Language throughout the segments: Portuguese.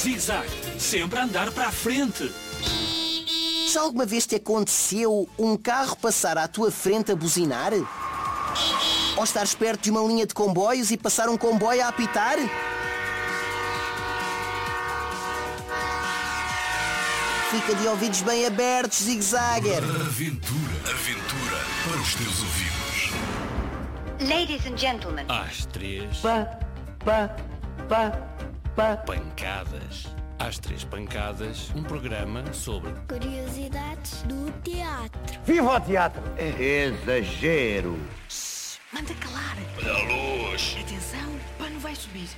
Zig-zag, sempre a andar para a frente. Já alguma vez te aconteceu um carro passar à tua frente a buzinar? Ou estares perto de uma linha de comboios e passar um comboio a apitar? Fica de ouvidos bem abertos, Zig-Zagger. Aventura para os teus ouvidos. Ladies and gentlemen. Às 3. Pancadas. Às 3 pancadas, um programa sobre curiosidades do teatro. Viva o teatro! Exagero! Manda calar! Olha a luz! Atenção, o pano vai subir.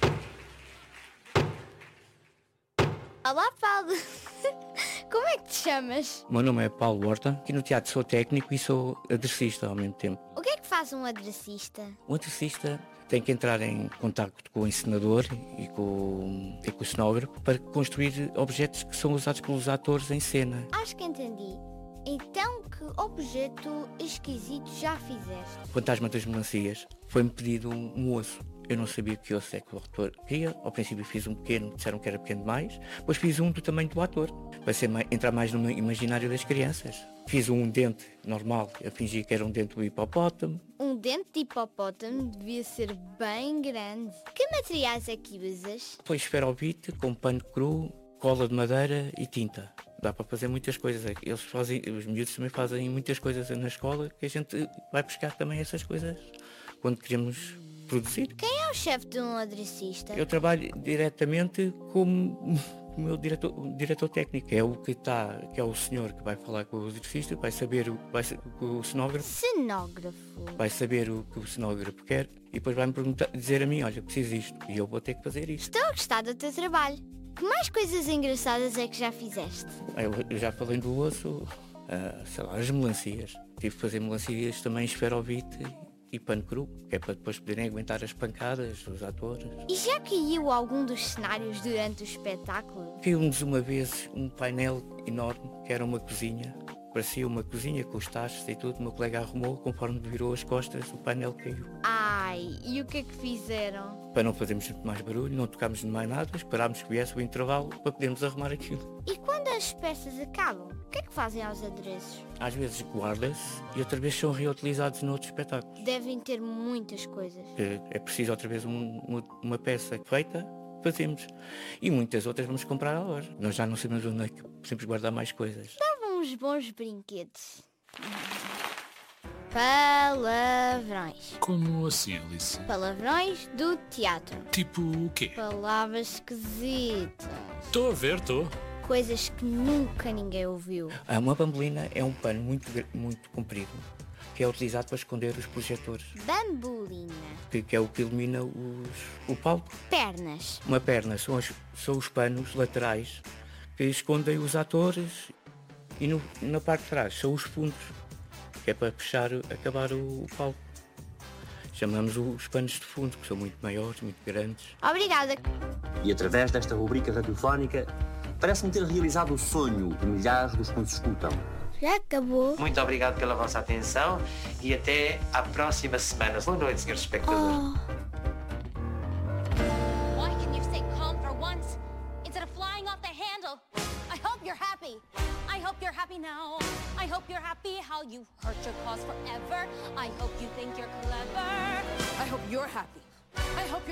Olá, Paulo! Como é que te chamas? O meu nome é Paulo Horta, aqui no teatro sou técnico e sou aderecista ao mesmo tempo. O que é que faz um aderecista? Um aderecista tem que entrar em contacto com o encenador e com o cenógrafo para construir objetos que são usados pelos atores em cena. Acho que entendi. Então, que objeto esquisito já fizeste? O Fantasma das Melancias foi-me pedido um osso. Eu não sabia que osso é que o ator queria. Ao princípio fiz um pequeno, disseram que era pequeno demais. Depois fiz um do tamanho do ator, para entrar mais no imaginário das crianças. Fiz um dente normal, eu fingi que era um dente do hipopótamo. Um dente de hipopótamo devia ser bem grande. Que materiais é que usas? Foi esferovite com pano cru, cola de madeira e tinta. Dá para fazer muitas coisas. Eles fazem, os miúdos também fazem muitas coisas na escola que a gente vai buscar também essas coisas quando queremos produzir. Quem é o chefe de um aderecista? Eu trabalho diretamente com o meu diretor técnico, que é o senhor que vai falar com o aderecista, vai saber o cenógrafo. Cenógrafo. Vai saber o que o cenógrafo quer e depois vai-me dizer a mim, olha, preciso disto e eu vou ter que fazer isto. Estou a gostar do teu trabalho. Que mais coisas engraçadas é que já fizeste? Eu já falei do osso, sei lá, as melancias. Tive que fazer melancias também esferovite e pano cru, que é para depois poderem aguentar as pancadas dos atores. E já caiu algum dos cenários durante o espetáculo? Vimos uma vez um painel enorme, que era uma cozinha. Parecia uma cozinha com os tachos e tudo. O meu colega arrumou, conforme virou as costas, o painel caiu. Ai, e o que é que fizeram? Para não fazermos muito mais barulho, não tocámos mais nada, esperámos que viesse o intervalo para podermos arrumar aquilo. E quando as peças acabam, o que é que fazem aos adereços? Às vezes guarda-se e outra vez são reutilizados noutros espetáculos. Devem ter muitas coisas. É preciso outra vez uma peça feita, fazemos. E muitas outras vamos comprar à loja. Nós já não sabemos onde é que podemos guardar mais coisas. Davam uns bons brinquedos. Palavrões. Como assim, Alice? Palavrões do teatro. Tipo o quê? Palavras esquisitas. Estou a ver, estou. Coisas que nunca ninguém ouviu. Uma bambolina é um pano muito comprido, que é utilizado para esconder os projetores. Bambolina. Que é o que ilumina o palco. Pernas. Uma perna são os panos laterais que escondem os atores e na parte de trás são os fundos, que é para acabar o palco. Chamamos os panos de fundo, que são muito maiores, muito grandes. Obrigada. E através desta rubrica radiofónica, parece-me ter realizado o sonho de milhares dos que nos escutam. Já acabou. Muito obrigado pela vossa atenção e até à próxima semana. Boa noite, senhores espectadores. Why can you stay calm for once instead of flying off the handle? I hope you're happy. I hope you're happy now. I hope you're happy how you hurt your cause forever. I hope you think you're clever. I hope you're happy. I hope you're